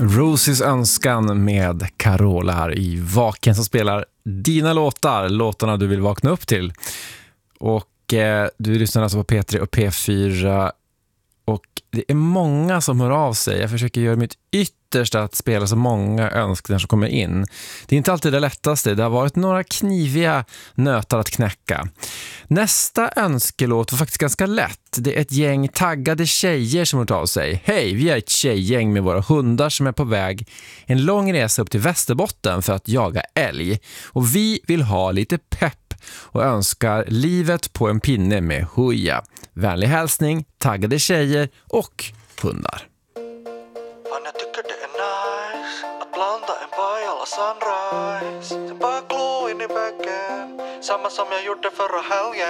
Rosies önskan med Carola här i Vaken som spelar dina låtarna du vill vakna upp till. Och du lyssnar alltså på P3 och P4 och det är många som hör av sig. Jag försöker göra mitt yttersta att spela så många önskningar som kommer in. Det är inte alltid det lättaste. Det har varit några kniviga nötar att knäcka. Nästa önskelåt var faktiskt ganska lätt. Det är ett gäng taggade tjejer som hör av sig. Hej, vi är ett tjejgäng med våra hundar som är på väg en lång resa upp till Västerbotten för att jaga älg. Och vi vill ha lite pepp och önskar livet på en pinne med huja. Vänlig hälsning, taggade tjejer och hundar. Fan, jag tycker det är nice att blanda en Pajala sunrise. Sen bara glo in i väggen, samma som jag gjorde förra helgen.